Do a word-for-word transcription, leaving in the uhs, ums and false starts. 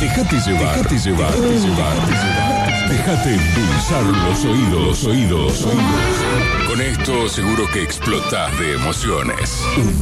Dejate llevar, dejate llevar, dejate llevar, dejate endulzar los oídos, oídos, oídos. Con esto seguro que explotás de emociones.